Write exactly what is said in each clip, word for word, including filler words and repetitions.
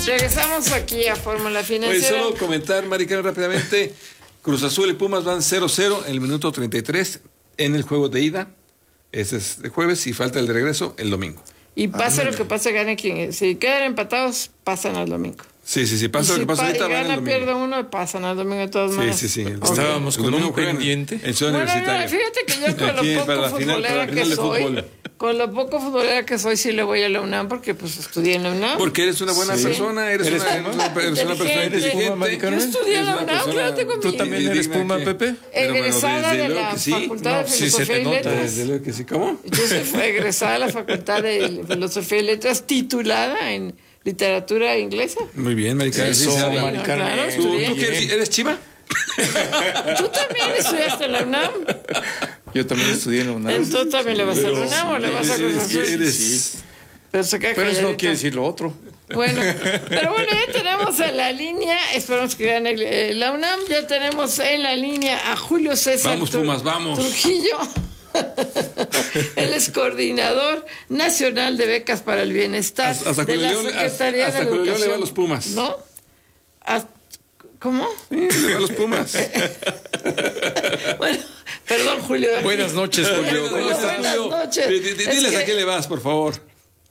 Regresamos aquí a Fórmula Oye, Financiera. solo comentar, Maricarmen, rápidamente. Cruz Azul y Pumas van cero cero en el minuto treinta y tres en el juego de ida. Ese es el jueves y falta el de regreso el domingo. Y pase lo que pase, gane quien. Si quedan empatados, pasan al domingo. Sí, sí, sí, pasa Y lo si que pasa pa- ahorita, y van el gana, domingo. pierde uno, pasan al domingo de todas Sí, maneras. sí, sí. Ok. Estábamos El con domingo un juegan pendiente. En Ciudad Bueno, Universitaria. no, fíjate que yo con Aquí, lo para poco la final- futbolera para la que final de soy, fútbol. con lo poco futbolera que soy, sí le voy a la UNAM porque pues estudié en la UNAM. Porque eres una buena Sí. persona, eres, ¿Eres una, Puma? una- eres una persona Inteligente. ¿Eres Puma, inteligente. Maricarmen? Yo estudié en la Eres una UNAM, persona- claro, tengo ¿Tú mi- también digna eres que- Puma, Pepe? Pero bueno, egresada desde de luego la que sí. Facultad No, de sí se Filosofía te y nota, Letras. Desde luego que sí. ¿Cómo? Yo soy, fue egresada de la Facultad de Filosofía y Letras, titulada en literatura inglesa. Muy bien, Maricarmen. Eso, Sí, se habla. Maricarmen. Claro, ¿Tú, estudié. tú qué eres, eres chiva? Tú también estudiaste en la UNAM. Yo también estudié en la UNAM. Entonces también le vas a la UNAM o le vas a Cruz Eres- Azul. eres- Sí. Pero se queda Pero eso no calladita. quiere decir lo otro. Bueno, pero bueno, ya tenemos en la línea, esperamos que gane eh, la UNAM, ya tenemos en la línea a Julio César Vamos, Tru- Pumas, vamos. Trujillo. Él es coordinador nacional de becas para el bienestar Hasta- hasta de Julio la León- Secretaría hasta de Julio León le va Educación. a los Pumas. ¿No? Hasta- ¿Cómo? Sí, le va a los Pumas. Bueno, perdón, Julio. Buenas noches, Julio. ¿Cómo estás, Buenas Julio? noches. D- d- Es Diles que- a qué le vas, por favor.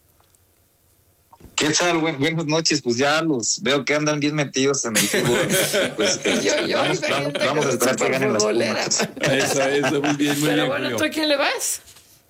¿Qué tal? Buen- buenas noches. Pues ya los veo que andan bien metidos en el fútbol. Pues, eh, Yo, yo, vamos, hay vamos, gente vamos que a es esperar que súper ganen las futbolera. Pumas. Eso, eso, muy bien, muy Pero bien, bueno, Julio. ¿tú a quién le vas?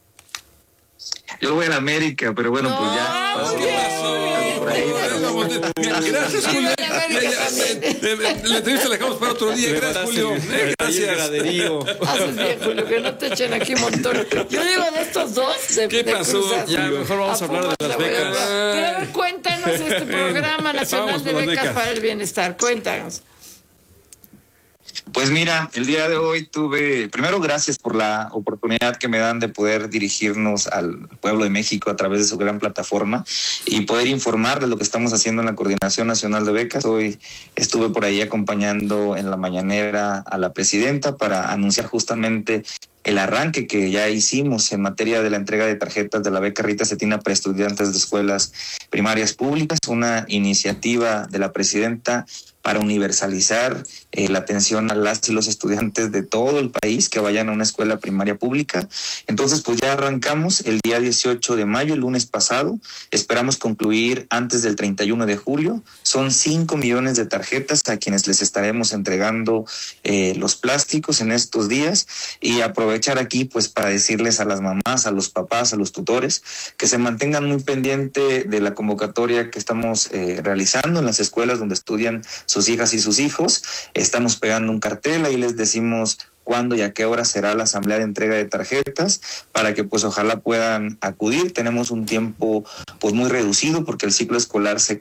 Yo voy a la América, pero bueno, pues ya. No, pasó. muy bien, Por ahí, pero- Vamos, de- Gracias, Julio. Viva la América Ya, ya, también. eh, eh, La entrevista la dejamos para otro día. Gracias, Julio. Eh, Gracias. Graderío. Haces bien, Julio, que no te echen aquí un montón. Yo digo de estos dos. De, ¿Qué de pasó? Cruz Azul. Ya, mejor vamos a hablar de Pumas las le voy a becas. hablar. Pero a ver, cuéntanos este programa nacional Vamos de por las becas, becas. para el bienestar. Cuéntanos. Pues mira, el día de hoy tuve, primero gracias por la oportunidad que me dan de poder dirigirnos al pueblo de México a través de su gran plataforma y poder informar de lo que estamos haciendo en la Coordinación Nacional de Becas. Hoy estuve por ahí acompañando en la mañanera a la presidenta para anunciar justamente el arranque que ya hicimos en materia de la entrega de tarjetas de la beca Rita Cetina para estudiantes de escuelas primarias públicas, una iniciativa de la presidenta para universalizar eh, la atención a las y los estudiantes de todo el país que vayan a una escuela primaria pública. Entonces, pues ya arrancamos el día dieciocho de mayo, el lunes pasado. Esperamos concluir antes del treinta y uno de julio. Son cinco millones de tarjetas a quienes les estaremos entregando eh, los plásticos en estos días y aprovechar aquí pues para decirles a las mamás, a los papás, a los tutores que se mantengan muy pendiente de la convocatoria que estamos eh, realizando en las escuelas donde estudian sus hijas y sus hijos. Estamos pegando un cartel, ahí les decimos cuándo y a qué hora será la asamblea de entrega de tarjetas para que pues ojalá puedan acudir. Tenemos un tiempo pues muy reducido porque el ciclo escolar se